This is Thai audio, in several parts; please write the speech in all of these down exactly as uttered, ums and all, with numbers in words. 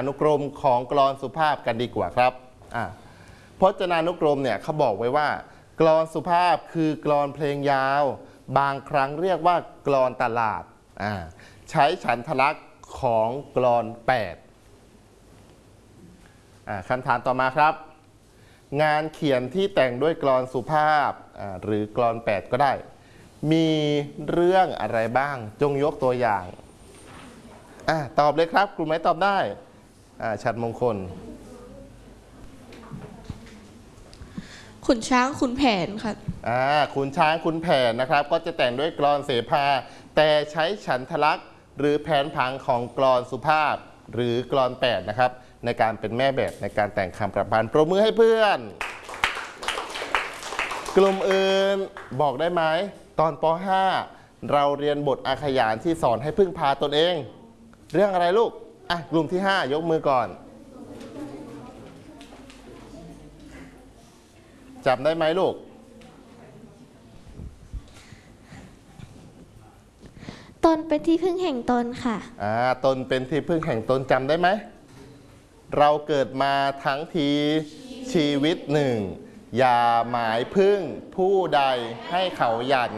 นุกรมของกลอนสุภาพกันดีกว่าครับอ่าพจนานุกรมเนี่ยเขาบอกไว้ว่ากลอนสุภาพคือกลอนเพลงยาวบางครั้งเรียกว่ากลอนตลาดอ่าใช้ฉันทลักษณ์ของกลอนแปดอ่าคำถามต่อมาครับงานเขียนที่แต่งด้วยกลอนสุภาพอ่าหรือกลอนแปดก็ได้มีเรื่องอะไรบ้างจงยกตัวอย่างอ่าตอบเลยครับกลุ่มไหนตอบได้อ่าชัดมงคลขุนช้างขุนแผนครับอ่าขุนช้างขุนแผนนะครับก็จะแต่งด้วยกลอนเสภาแต่ใช้ฉันทลักษณ์หรือแผนผังของกลอนสุภาพหรือกลอนแปดนะครับในการเป็นแม่แบบในการแต่งคำประพันธ์ปรบมือให้เพื่อนกลุ่มอื่นบอกได้ไหมตอนป .ห้า เราเรียนบทอาขยานที่สอนให้พึ่งพาตนเองเรื่องอะไรลูกอ่ะกลุ่มที่ห้ายกมือก่อนจำได้ไหมลูกตนเป็นที่พึ่งแห่งตนค่ะอ่าตนเป็นที่พึ่งแห่งตนจำได้ไหมเราเกิดมาทั้งทีชีวิตหนึ่งอย่าหมายพึ่งผู้ใดให้เขาหยัน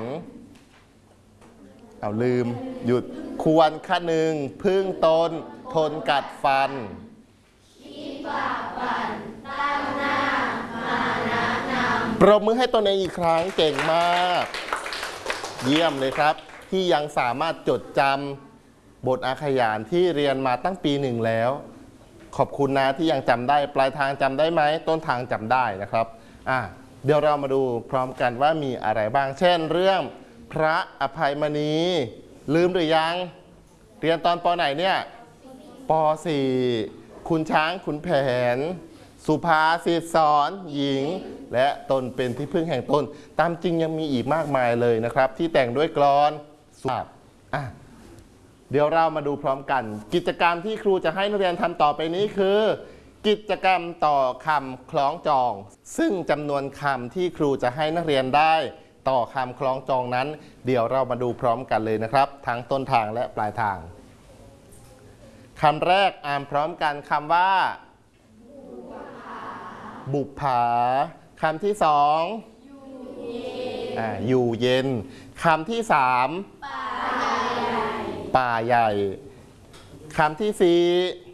เอาลืมหยุดควรคะหนึ่งพึ่งตนทนกัดฟันคิดว่าฟันตั้งหน้ามานะนำปรบมือให้ตนเองอีกครั้งเก่งมากเยี่ยมเลยครับที่ยังสามารถจดจำบทอาขยานที่เรียนมาตั้งปีหนึ่งแล้วขอบคุณนะที่ยังจำได้ปลายทางจำได้ไหมต้นทางจำได้นะครับอ่ะเดี๋ยวเรามาดูพร้อมกันว่ามีอะไรบ้างเช่นเรื่องพระอภัยมณีลืมหรือยังเรียนตอนป.ไหนเนี่ยป.สี่ คุณช้างขุนแผนสุภาษิตสอนหญิงและตนเป็นที่พึ่งแห่งตนตามจริงยังมีอีกมากมายเลยนะครับที่แต่งด้วยกลอนสุภาพอ่ะเดี๋ยวเรามาดูพร้อมกันกิจกรรมที่ครูจะให้นักเรียนทำต่อไปนี้คือกิจกรรมต่อคำคล้องจองซึ่งจำนวนคำที่ครูจะให้นักเรียนได้ต่อคำคล้องจองนั้นเดี๋ยวเรามาดูพร้อมกันเลยนะครับทั้งต้นทางและปลายทางคำแรกอ่านพร้อมกันคำว่าบุปผาคำที่สองอ่าอยู่เย็นคำที่สามป่าใหญ่คำที่สี่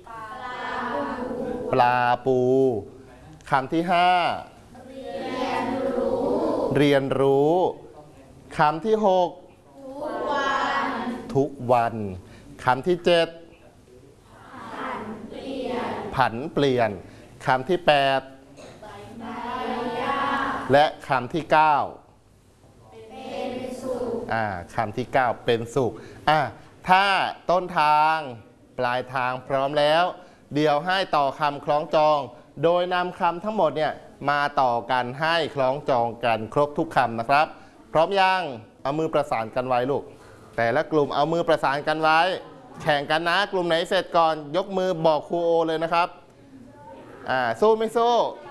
ปลาปูคำที่ห้าเรียนรู้คำที่หกทุกวันคำที่เจ็ดผันเปลี่ยนคำที่แปดและคำที่เก้าอ่าคำที่เก้าเป็นสุขอ่าถ้าต้นทางปลายทางพร้อมแล้วเดี๋ยวให้ต่อคำคล้องจองโดยนำคำทั้งหมดเนี่ยมาต่อกันให้คล้องจองกันครบทุกคำนะครับพร้อมยังเอามือประสานกันไว้ลูกแต่ละกลุ่มเอามือประสานกันไว้แข่งกันนะกลุ่มไหนเสร็จก่อนยกมือบอกครูโอเลยนะครับอ่าสู้ไม่สู้